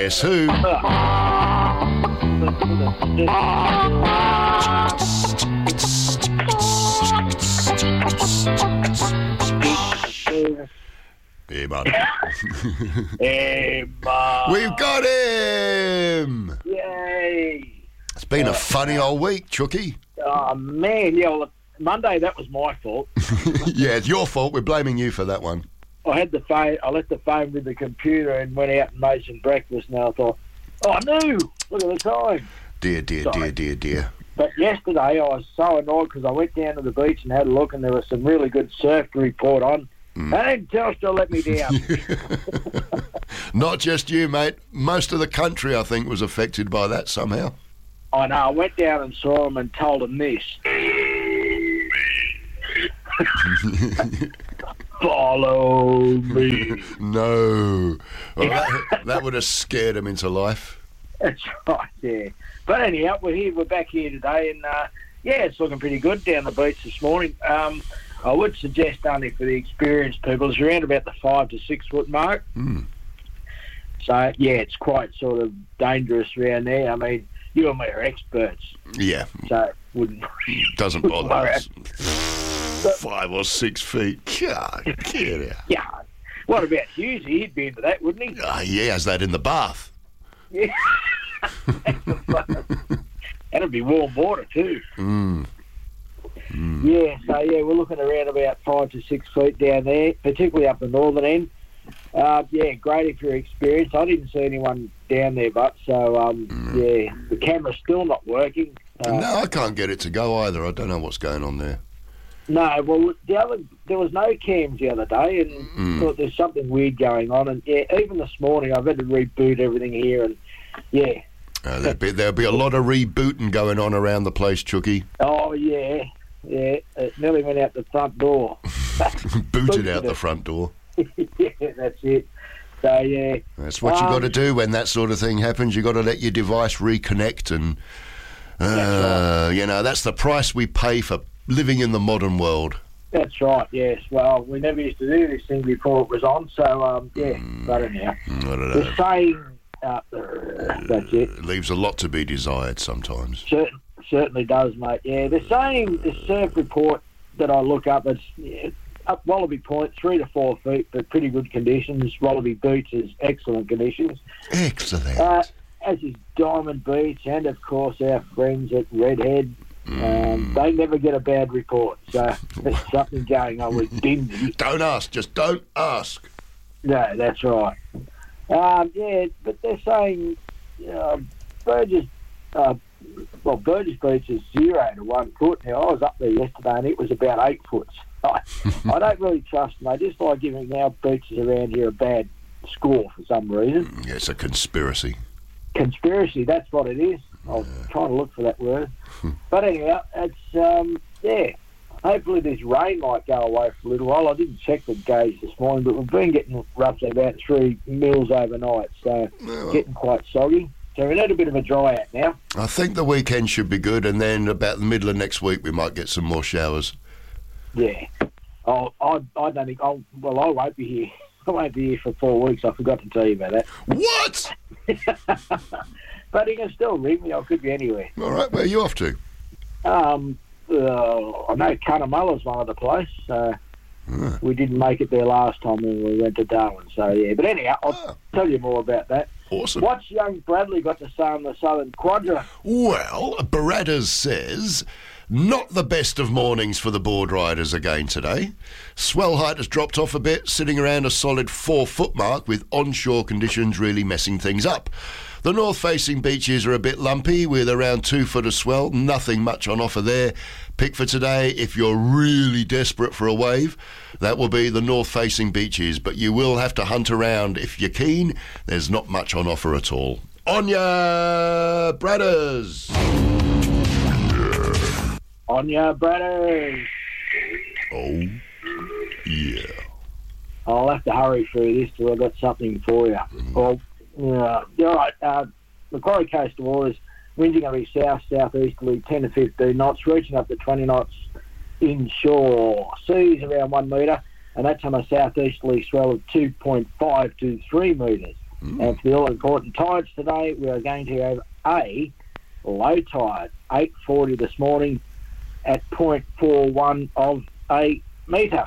Guess who? Emma. Emma. We've got him! Yay. It's been a funny old week, Chucky. Oh, man. Yeah, well, Monday, that was my fault. Yeah, it's your fault. We're blaming you for that one. I left the phone with the computer and went out and made some breakfast, and I thought, oh, no, look at the time. Dear. But yesterday I was so annoyed because I went down to the beach and had a look, and there was some really good surf to report on. And Telstra let me down. Not just you, mate. Most of the country, I think, was affected by that somehow. I know. I went down and saw them and told them this. Follow me. No. Well, that would have scared him into life. That's right, yeah. But anyhow, we're back here today, and it's looking pretty good down the beach this morning. I would suggest only for the experienced people, it's around about the 5 to 6 foot mark. So, yeah, it's quite sort of dangerous around there. I mean, you and me are experts. Yeah. So, wouldn't... Doesn't bother us. 5 or 6 feet. God, get out. Yeah. What about Husey? He'd be into that, wouldn't he? He has that in the bath. Yeah. That'd be warm water too. Yeah, so we're looking around about 5 to 6 feet down there, particularly up the northern end. Great if you're experienced. I didn't see anyone down there, but the camera's still not working. No, I can't get it to go either. I don't know what's going on there. No, well, there was no cams the other day, and thought there's something weird going on. And even this morning, I've had to reboot everything here, and there'll be a lot of rebooting going on around the place, Chucky. Oh yeah, it nearly went out the front door. Booted out the front door. Yeah, that's it. So yeah, that's what you got to do when that sort of thing happens. You got to let your device reconnect, and that's right. That's the price we pay for living in the modern world. That's right, yes. Well, we never used to do this thing before it was on, so, but anyhow. I don't know. The saying, that's it. It leaves a lot to be desired sometimes. Certainly does, mate, yeah. The saying, the surf report that I look up, it's up Wallaby Point, 3 to 4 feet, but pretty good conditions. Wallaby Beach is excellent conditions. Excellent. As is Diamond Beach, and, of course, our friends at Redhead. They never get a bad report, so there's something going on with Dindy. Don't ask, just don't ask. No, that's right. But they're saying Burgess Beach is 0 to 1 foot. Now, I was up there yesterday and it was about 8 foot. I don't really trust them. They just like giving our beaches around here a bad score for some reason. Yeah, it's a conspiracy. Conspiracy, that's what it is. I was trying to look for that word. But anyhow, it's, hopefully this rain might go away for a little while. I didn't check the gauge this morning, but we've been getting roughly about 3 mils overnight, so getting quite soggy. So we need a bit of a dry out now. I think the weekend should be good, and then about the middle of next week we might get some more showers. Yeah. I don't think... I won't be here. I won't be here for 4 weeks. I forgot to tell you about that. What? But he can still ring me. I could be anywhere. All right, where are you off to? I know Cunnamulla's one of the place. We didn't make it there last time when we went to Darwin. So, yeah. But anyhow, I'll tell you more about that. Awesome. What's young Bradley got to say on the Southern Quadra? Well, Baradders says... Not the best of mornings for the board riders again today. Swell height has dropped off a bit, sitting around a solid 4 foot mark with onshore conditions really messing things up. The north-facing beaches are a bit lumpy with around 2 foot of swell, nothing much on offer there. Pick for today, if you're really desperate for a wave, that will be the north-facing beaches, but you will have to hunt around if you're keen. There's not much on offer at all. On ya, Bradders! On your brothers. Oh, yeah. I'll have to hurry through this till I've got something for you. Well, you're right. Macquarie coastal waters, winds are going to be south-southeasterly, 10 to 15 knots, reaching up to 20 knots inshore. Seas around 1 metre, and that's on a southeasterly swell of 2.5 to 3 metres. And for the all-important tides today, we are going to have a low tide, 8:40 this morning, at 0.41 of a metre.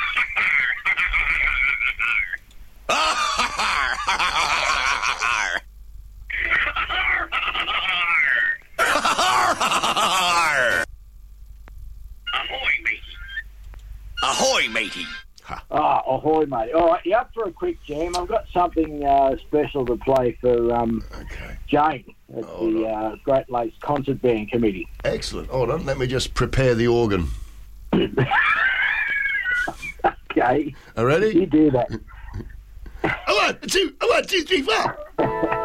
Ahoy, matey. Ahoy, mate. All right, you up for a quick jam? I've got something special to play for Jane at the Great Lakes Concert Band Committee. Excellent. Hold on, let me just prepare the organ. Okay. Are ready? You do that. 1, 2, 1, 2, 3, 4.